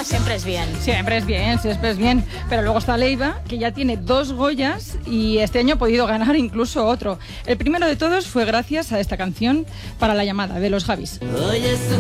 Siempre es bien. Siempre es bien. Pero luego está Leiva, que ya tiene 2 Goyas y este año ha podido ganar incluso otro. El primero de todos fue gracias a esta canción, Para la llamada, de los Javis.